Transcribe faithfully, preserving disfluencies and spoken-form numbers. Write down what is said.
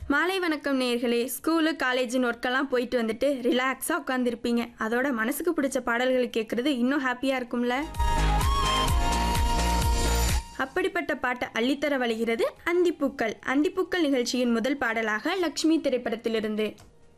மாலை வணக்கம் நேயர்களே. ஸ்கூலு காலேஜின் ஒர்க்கெல்லாம் போயிட்டு வந்துட்டு ரிலாக்ஸாக உட்காந்துருப்பீங்க. அதோட மனசுக்கு பிடிச்ச பாடல்கள் கேட்குறது இன்னும் ஹாப்பியாக இருக்கும்ல. அப்படிப்பட்ட பாட்டை அள்ளித்தர வழிகிறது அந்திப்பூக்கள். அந்திப்பூக்கள் நிகழ்ச்சியின் முதல் பாடலாக லக்ஷ்மி திரைப்படத்திலிருந்து